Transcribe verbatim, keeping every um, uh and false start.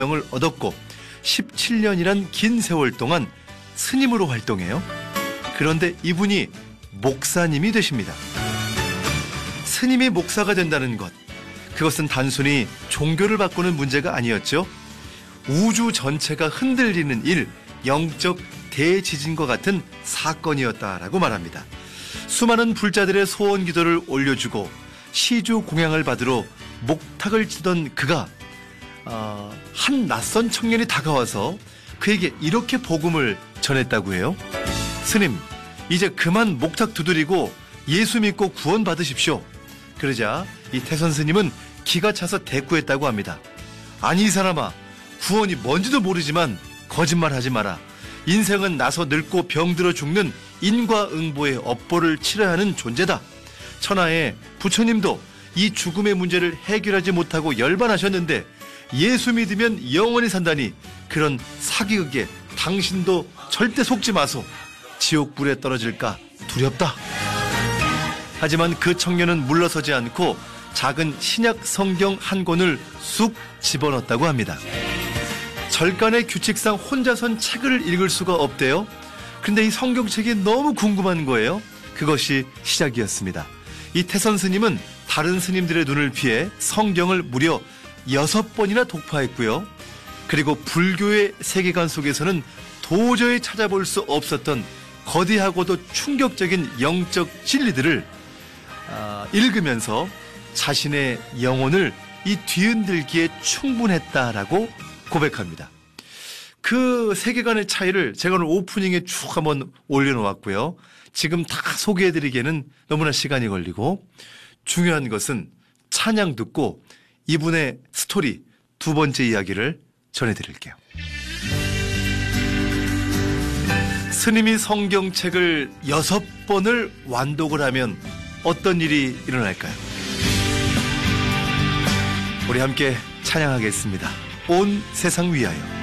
을 얻었고 십칠 년이란 긴 세월 동안 스님으로 활동해요. 그런데 이분이 목사님이 되십니다. 스님이 목사가 된다는 것, 그것은 단순히 종교를 바꾸는 문제가 아니었죠. 우주 전체가 흔들리는 일, 영적 대지진과 같은 사건이었다라고 말합니다. 수많은 불자들의 소원 기도를 올려주고 시주 공양을 받으러 목탁을 치던 그가 어, 한 낯선 청년이 다가와서 그에게 이렇게 복음을 전했다고 해요. 스님, 이제 그만 목탁 두드리고 예수 믿고 구원 받으십시오. 그러자 이 태선 스님은 기가 차서 대꾸했다고 합니다. 아니, 이 사람아, 구원이 뭔지도 모르지만 거짓말하지 마라. 인생은 나서 늙고 병들어 죽는 인과응보의 업보를 치러야 하는 존재다. 천하에 부처님도 이 죽음의 문제를 해결하지 못하고 열반하셨는데 예수 믿으면 영원히 산다니, 그런 사기극에 당신도 절대 속지 마소. 지옥불에 떨어질까 두렵다. 하지만 그 청년은 물러서지 않고 작은 신약 성경 한 권을 쑥 집어넣었다고 합니다. 절간의 규칙상 혼자선 책을 읽을 수가 없대요. 근데 이 성경책이 너무 궁금한 거예요. 그것이 시작이었습니다. 이 태선 스님은 다른 스님들의 눈을 피해 성경을 무려 여섯 번이나 독파했고요. 그리고 불교의 세계관 속에서는 도저히 찾아볼 수 없었던 거대하고도 충격적인 영적 진리들을 아, 읽으면서 자신의 영혼을 이 뒤흔들기에 충분했다라고 고백합니다. 그 세계관의 차이를 제가 오늘 오프닝에 쭉 한번 올려놓았고요. 지금 다 소개해드리기에는 너무나 시간이 걸리고, 중요한 것은 찬양 듣고 이분의 스토리 두 번째 이야기를 전해드릴게요. 스님이 성경책을 여섯 번을 완독을 하면 어떤 일이 일어날까요? 우리 함께 찬양하겠습니다. 온 세상 위하여.